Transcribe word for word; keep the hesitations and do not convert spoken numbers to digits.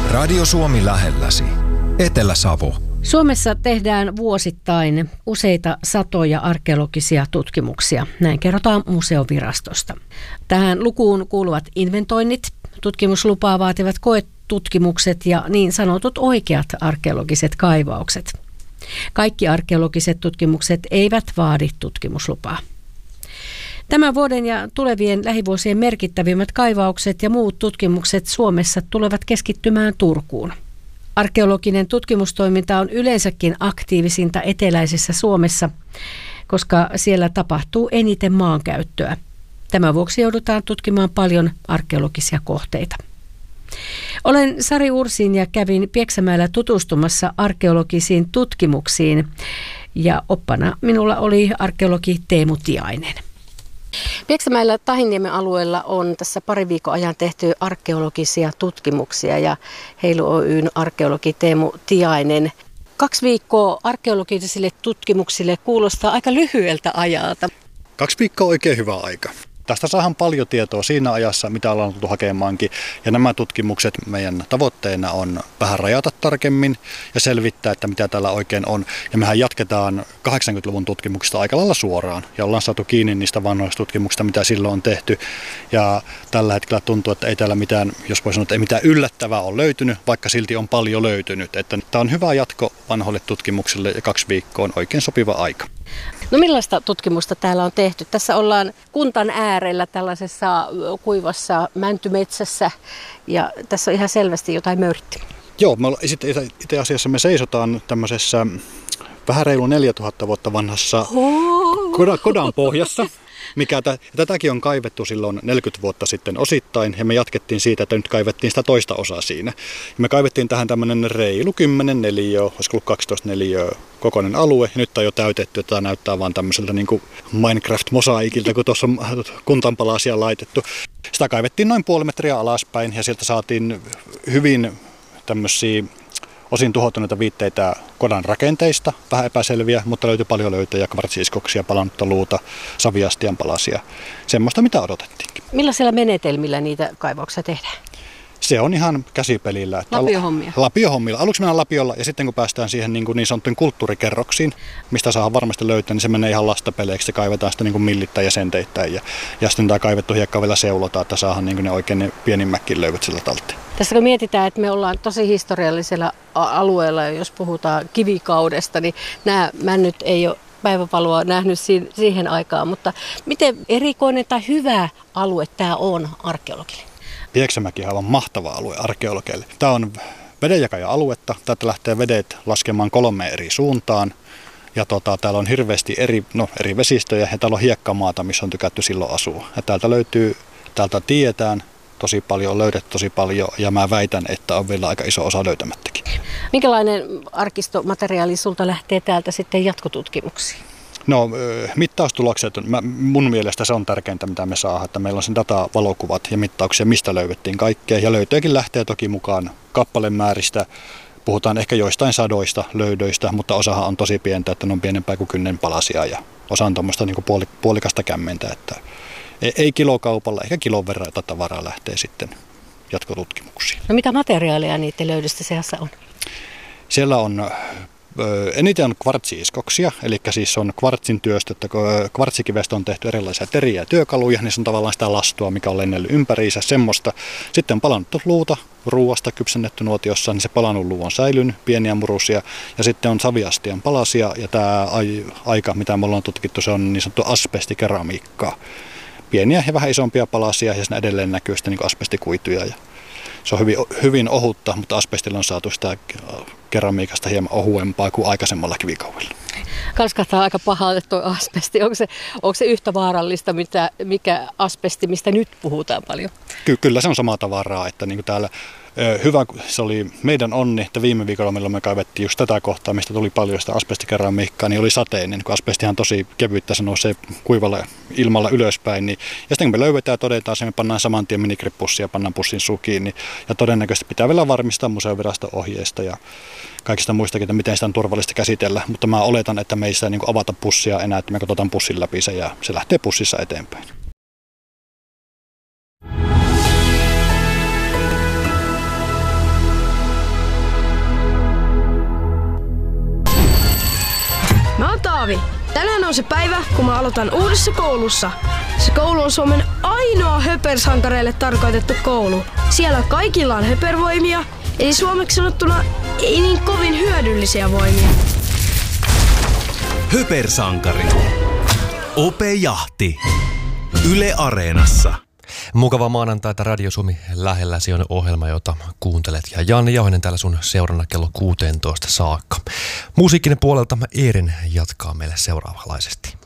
Radio Suomi lähelläsi. Etelä-Savo. Suomessa tehdään vuosittain useita satoja arkeologisia tutkimuksia. Näin kerrotaan museovirastosta. Tähän lukuun kuuluvat inventoinnit, tutkimuslupaa vaativat koetutkimukset ja niin sanotut oikeat arkeologiset kaivaukset. Kaikki arkeologiset tutkimukset eivät vaadi tutkimuslupaa. Tämän vuoden ja tulevien lähivuosien merkittävimmät kaivaukset ja muut tutkimukset Suomessa tulevat keskittymään Turkuun. Arkeologinen tutkimustoiminta on yleensäkin aktiivisinta eteläisessä Suomessa, koska siellä tapahtuu eniten maankäyttöä. Tämän vuoksi joudutaan tutkimaan paljon arkeologisia kohteita. Olen Sari Ursin ja kävin Pieksämäellä tutustumassa arkeologisiin tutkimuksiin ja oppana minulla oli arkeologi Teemu Tiainen. Pieksämäellä Tahinniemen alueella on tässä pari viikon ajan tehty arkeologisia tutkimuksia ja Heilu Oy:n arkeologi Teemu Tiainen. Kaksi viikkoa arkeologisille tutkimuksille kuulostaa aika lyhyeltä ajalta. Kaksi viikkoa on oikein hyvä aika. Tästä saadaan paljon tietoa siinä ajassa, mitä ollaan tultu hakemaankin. Ja nämä tutkimukset meidän tavoitteena on vähän rajata tarkemmin ja selvittää, että mitä täällä oikein on. Ja mehän jatketaan kahdeksankymmentäluvun tutkimuksista aika lailla suoraan. Ja ollaan saatu kiinni niistä vanhoista tutkimuksista, mitä silloin on tehty. Ja tällä hetkellä tuntuu, että ei täällä mitään, jos voi sanoa, että ei mitään yllättävää ole löytynyt, vaikka silti on paljon löytynyt. Että tämä on hyvä jatko vanhoille tutkimuksille ja kaksi viikkoa on oikein sopiva aika. No millaista tutkimusta täällä on tehty? Tässä ollaan kuntan äärellä tällaisessa kuivassa mäntymetsässä ja tässä on ihan selvästi jotain möyritty. Joo, me itse asiassa me seisotaan tämmöisessä vähän reilu neljätuhatta vuotta vanhassa kodan, kodan pohjassa. Mikä t- tätäkin on kaivettu silloin neljäkymmentä vuotta sitten osittain ja me jatkettiin siitä, että nyt kaivettiin sitä toista osaa siinä. Ja me kaivettiin tähän tämmöinen reilu kymmenen neliöä, olisiko ollut kaksitoista neliöä kokoinen alue ja nyt on jo täytetty, että tämä näyttää vaan tämmöiseltä niin kuin Minecraft-mosaikilta, kun tuossa on kuntanpalasia laitettu. Sitä kaivettiin noin puoli metriä alaspäin ja sieltä saatiin hyvin tämmöisiä osin tuhoutuneita viitteitä kodan rakenteista, vähän epäselviä, mutta löytyi paljon löytöjä, kvartsiiskoksia, palannutta luuta, saviastian palasia, semmoista mitä odotettiinkin. Millaisilla menetelmillä niitä kaivauksia tehdään? Se on ihan käsipelillä. Lapiohommia? Lapiohommilla. Aluksi mennään lapiolla ja sitten kun päästään siihen niin, niin sanottuihin kulttuurikerroksiin, mistä saa varmasti löytää, niin se menee ihan lastapeleiksi. Se kaivetaan sitten niin millittäin ja senteittäin ja, ja sitten tämä kaivettu hiekka vielä seulotaan, että saadaan niin ne oikein ne pienimmätkin löyvät sillä talteen. Tässä kun mietitään, että me ollaan tosi historiallisella alueella, jos puhutaan kivikaudesta, niin nämä männyt ei ole päiväpaloa nähnyt siihen aikaan, mutta miten erikoinen tai hyvä alue tämä on arkeologille? Pieksämäki on aivan mahtava alue arkeologeille. Tämä on vedenjakaja-aluetta. Täältä lähtee vedet laskemaan kolmeen eri suuntaan. Ja tota, täällä on hirveästi eri, no, eri vesistöjä ja täällä on hiekkamaata, missä on tykätty silloin asua. Ja täältä löytyy, täältä tiedetään tosi paljon, on löydetty tosi paljon ja mä väitän, että on vielä aika iso osa löytämättäkin. Minkälainen arkistomateriaali sulta lähtee täältä sitten jatkotutkimuksiin? No mittaustulokset, mun mielestä se on tärkeintä mitä me saadaan, että meillä on sen datavalokuvat ja mittauksia, mistä löydettiin kaikkea. Ja löytöjäkin lähtee toki mukaan kappalemääristä, puhutaan ehkä joistain sadoista löydöistä, mutta osahan on tosi pientä, että ne on pienempää kuin kynnen palasia ja osa on tuommoista niin kuin puoli, puolikasta kämmentä, että ei kilokaupalla eikä kilon verran tavaraa lähtee sitten jatkotutkimuksiin. No mitä materiaalia niiden löydöstä seassa on? Siellä on eniten on kvartsiiskoksia, eli siis on kvartsin työstöttä, kvartsikivestä on tehty erilaisia teriä ja työkaluja, niin se on tavallaan sitä lastua, mikä on lennellyt ympäriinsä, semmoista. Sitten on palannut luuta, ruuasta kypsennetty nuotiossa, niin se palannut luu on säilynyt, pieniä murusia, ja sitten on saviastian palasia, ja tämä aika, mitä me ollaan tutkittu, se on niin sanottu asbestikeramiikkaa. Pieniä ja vähän isompia palasia, ja siinä edelleen näkyy sitten niin asbestikuituja. Ja se on hyvin, hyvin ohutta, mutta asbestilla on saatu sitä keramiikasta hieman ohuempaa kuin aikaisemmalla kivikaudella. Kalskahtaa aika pahalta tuo asbesti. Onko se, onko se yhtä vaarallista, mitä, mikä asbesti, mistä nyt puhutaan paljon? Ky- kyllä se on samaa tavaraa, että niin kuin täällä hyvä, se oli meidän onni, että viime viikolla milloin me kaivettiin just tätä kohtaa, mistä tuli paljon sitä asbestikeramiikkaa, niin oli sateinen, kun asbestihan on tosi kevyttä, se nousee kuivalla ilmalla ylöspäin. Niin, ja sitten kun me löydetään ja todetaan se, me pannaan saman tien minigripussia ja pannaan pussin sukiin, niin, ja todennäköisesti pitää vielä varmistaa museoviraston ohjeista ja kaikista muistakin, että miten sitä on turvallista käsitellä, mutta mä oletan, että me ei sitä niin kuin avata pussia enää, että me katsotaan pussin läpi se ja se lähtee pussissa eteenpäin. Paavi. Tänään on se päivä, kun mä aloitan uudessa koulussa. Se koulu on Suomen ainoa höpersankareille tarkoitettu koulu. Siellä kaikilla on höpervoimia, eli suomeksi sanottuna ei niin kovin hyödyllisiä voimia. Höpersankari. Ope Jahti. Yle Areenassa. Mukavaa maanantaita Radio Suomi lähelläsi on ohjelma, jota kuuntelet. Ja Janne Jauhinen täällä sun seurana kello kuusitoista saakka. Musiikkinen puolelta Eerin jatkaa meille seuraavalaisesti.